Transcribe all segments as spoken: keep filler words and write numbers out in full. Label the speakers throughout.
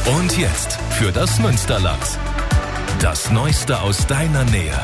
Speaker 1: Und jetzt für das Münsterland. Das Neueste aus deiner Nähe.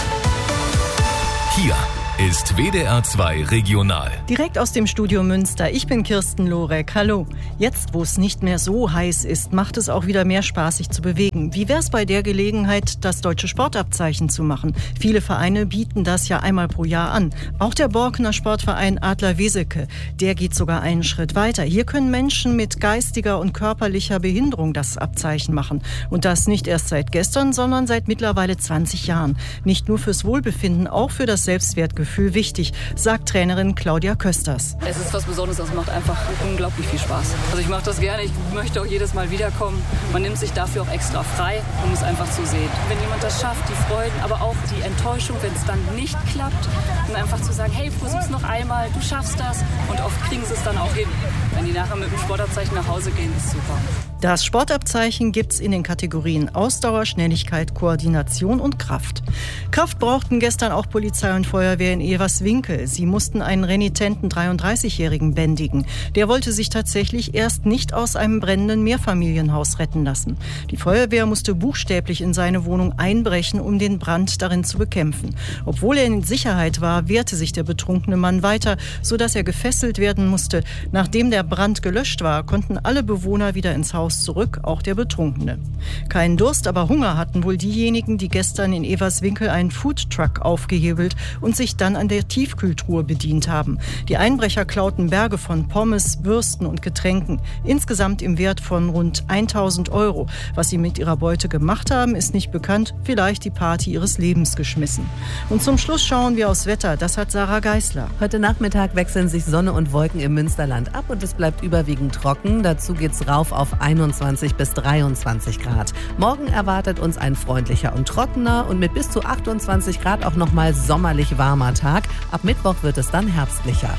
Speaker 1: Hier ist W D R zwei Regional.
Speaker 2: Direkt aus dem Studio Münster. Ich bin Kirsten Lorek. Hallo. Jetzt, wo es nicht mehr so heiß ist, macht es auch wieder mehr Spaß, sich zu bewegen. Wie wäre es bei der Gelegenheit, das deutsche Sportabzeichen zu machen? Viele Vereine bieten das ja einmal pro Jahr an. Auch der Borkener Sportverein Adler Weseke, der geht sogar einen Schritt weiter. Hier können Menschen mit geistiger und körperlicher Behinderung das Abzeichen machen. Und das nicht erst seit gestern, sondern seit mittlerweile zwanzig Jahren. Nicht nur fürs Wohlbefinden, auch für das Selbstwertgefühl wichtig, sagt Trainerin Claudia Kösters.
Speaker 3: Es ist was Besonderes, das macht einfach unglaublich viel Spaß. Also ich mache das gerne, ich möchte auch jedes Mal wiederkommen. Man nimmt sich dafür auch extra frei, um es einfach zu sehen. Wenn jemand das schafft, die Freuden, aber auch die Enttäuschung, wenn es dann nicht klappt, und einfach zu sagen, hey, versuch's noch einmal, du schaffst das. Und oft kriegen sie es dann auch hin. Wenn die nachher mit dem Sportabzeichen nach Hause gehen, ist super.
Speaker 2: Das Sportabzeichen gibt's in den Kategorien Ausdauer, Schnelligkeit, Koordination und Kraft. Kraft brauchten gestern auch Polizei und Feuerwehr in Everswinkel. Sie mussten einen renitenten dreiunddreißigjährigen bändigen. Der wollte sich tatsächlich erst nicht aus einem brennenden Mehrfamilienhaus retten lassen. Die Feuerwehr musste buchstäblich in seine Wohnung einbrechen, um den Brand darin zu bekämpfen. Obwohl er in Sicherheit war, wehrte sich der betrunkene Mann weiter, sodass er gefesselt werden musste. Nachdem der Brand gelöscht war, konnten alle Bewohner wieder ins Haus zurück, auch der Betrunkene. Keinen Durst, aber Hunger hatten wohl diejenigen, die gestern in Everswinkel einen Foodtruck aufgehebelt und sich dann an der Tiefkühltruhe bedient haben. Die Einbrecher klauten Berge von Pommes, Würsten und Getränken, insgesamt im Wert von rund tausend Euro. Was sie mit ihrer Beute gemacht haben, ist nicht bekannt, vielleicht die Party ihres Lebens geschmissen. Und zum Schluss schauen wir aufs Wetter, das hat Sarah Geisler.
Speaker 4: Heute Nachmittag wechseln sich Sonne und Wolken im Münsterland ab und es bleibt überwiegend trocken. Dazu geht's rauf auf einundzwanzig bis dreiundzwanzig Grad. Morgen erwartet uns ein freundlicher und trockener und mit bis zu achtundzwanzig Grad auch nochmal sommerlich warmer Tag. Ab Mittwoch wird es dann herbstlicher.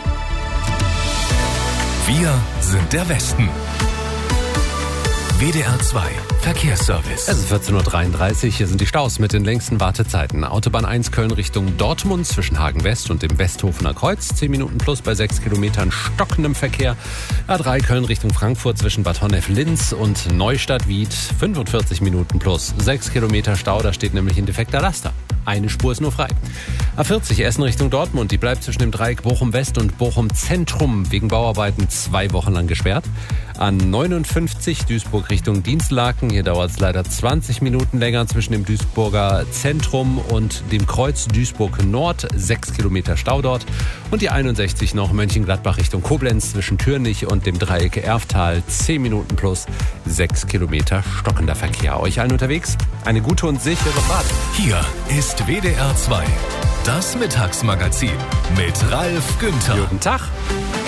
Speaker 1: Wir sind der Westen. W D R zwei Verkehrsservice.
Speaker 5: Es ist vierzehn Uhr dreiunddreißig. Hier sind die Staus mit den längsten Wartezeiten. Autobahn eins Köln Richtung Dortmund zwischen Hagen West und dem Westhofener Kreuz. zehn Minuten plus bei sechs Kilometern stockendem Verkehr. A drei Köln Richtung Frankfurt zwischen Bad Honnef-Linz und Neustadt-Wied. fünfundvierzig Minuten plus sechs Kilometer Stau. Da steht nämlich ein defekter Laster. Eine Spur ist nur frei. A vierzig Essen Richtung Dortmund. Die bleibt zwischen dem Dreieck Bochum-West und Bochum-Zentrum wegen Bauarbeiten zwei Wochen lang gesperrt. A neunundfünfzig Duisburg Richtung Dienstlaken. Hier dauert es leider zwanzig Minuten länger zwischen dem Duisburger Zentrum und dem Kreuz Duisburg Nord. sechs Kilometer Stau dort. Und die einundsechzig noch Mönchengladbach Richtung Koblenz zwischen Türnich und dem Dreieck Erftal. zehn Minuten plus sechs Kilometer stockender Verkehr. Euch allen unterwegs eine gute und sichere Fahrt.
Speaker 1: Hier ist W D R zwei. Das Mittagsmagazin mit Ralf Günther.
Speaker 5: Guten Tag.